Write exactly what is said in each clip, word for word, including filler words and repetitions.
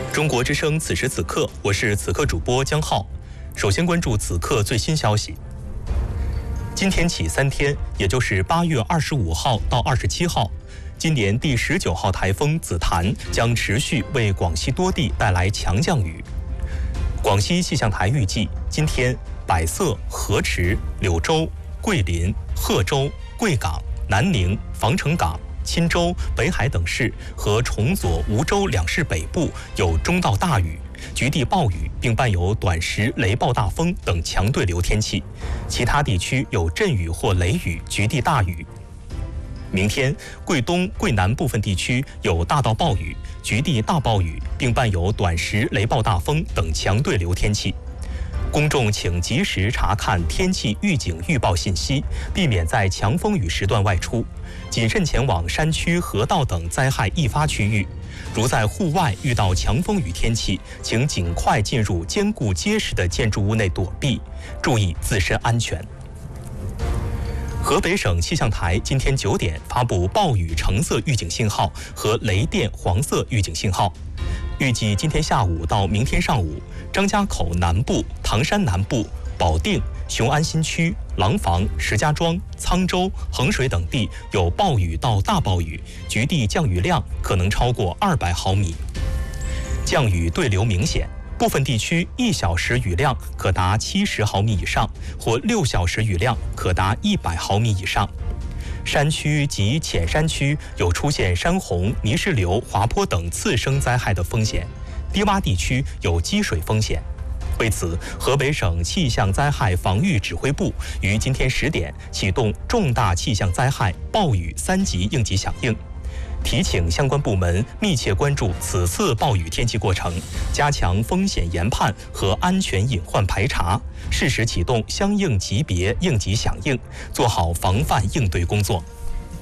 中国之声此时此刻，我是此刻主播江浩。首先关注此刻最新消息。今天起三天，也就是八月二十五号到二十七号，今年第十九号台风紫檀将持续为广西多地带来强降雨。广西气象台预计，今天百色、河池、柳州、桂林、贺州、贵港、南宁、防城港、钦州、北海等市和崇左、梧州两市北部有中到大雨，局地暴雨，并伴有短时雷暴大风等强对流天气，其他地区有阵雨或雷雨，局地大雨。明天，贵东、贵南部分地区有大到暴雨，局地大暴雨，并伴有短时雷暴大风等强对流天气。公众请及时查看天气预警预报信息，避免在强风雨时段外出，谨慎前往山区、河道等灾害易发区域。如在户外遇到强风雨天气，请尽快进入坚固结实的建筑物内躲避，注意自身安全。河北省气象台今天九点发布暴雨橙色预警信号和雷电黄色预警信号。预计今天下午到明天上午，张家口南部、唐山南部、保定、雄安新区、廊坊、石家庄、沧州、衡水等地有暴雨到大暴雨，局地降雨量可能超过二百毫米。降雨对流明显，部分地区一小时雨量可达七十毫米以上，或六小时雨量可达一百毫米以上。山区及浅山区有出现山洪、泥石流、滑坡等次生灾害的风险，低洼地区有积水风险。为此，河北省气象灾害防御指挥部于今天十点启动重大气象灾害暴雨三级应急响应，提请相关部门密切关注此次暴雨天气过程，加强风险研判和安全隐患排查，适时启动相应级别应急响应，做好防范应对工作。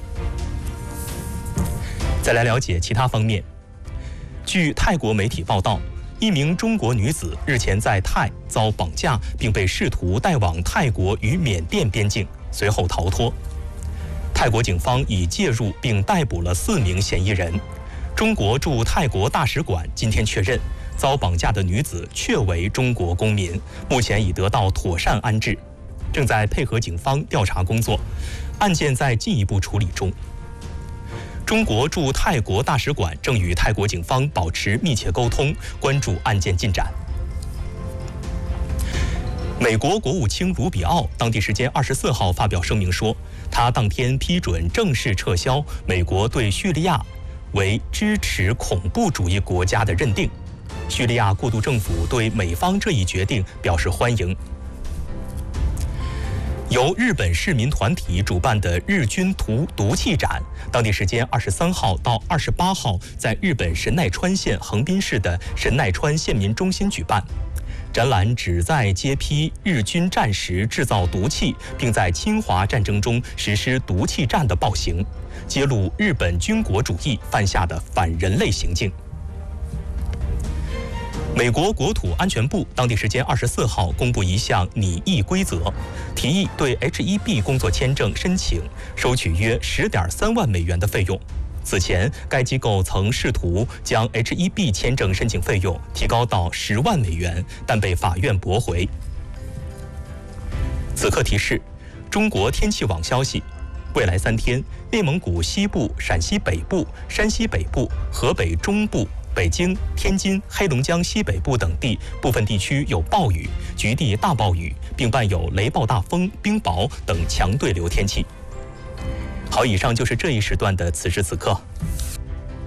再来了解其他方面。据泰国媒体报道，一名中国女子日前在泰遭绑架，并被试图带往泰国与缅甸边境，随后逃脱。泰国警方已介入并逮捕了四名嫌疑人。中国驻泰国大使馆今天确认，遭绑架的女子确为中国公民，目前已得到妥善安置，正在配合警方调查工作，案件在进一步处理中。中国驻泰国大使馆正与泰国警方保持密切沟通，关注案件进展。美国国务卿卢比奥当地时间二十四号发表声明说，他当天批准正式撤销美国对叙利亚为支持恐怖主义国家的认定。叙利亚过渡政府对美方这一决定表示欢迎。由日本市民团体主办的日军毒毒气展，当地时间二十三号到二十八号在日本神奈川县横滨市的神奈川县民中心举办。展览旨在揭批日军战时制造毒气，并在侵华战争中实施毒气战的暴行，揭露日本军国主义犯下的反人类行径。美国国土安全部当地时间二十四号公布一项拟议规则，提议对 H 一 B 工作签证申请收取约十点三万美元的费用。此前，该机构曾试图将 H 一 B 签证申请费用提高到十万美元，但被法院驳回。此刻提示：中国天气网消息，未来三天，内蒙古西部、陕西北部、山西北部、河北中部、北京、天津、黑龙江西北部等地部分地区有暴雨，局地大暴雨，并伴有雷暴大风、冰雹等强对流天气。好，以上就是这一时段的此时此刻。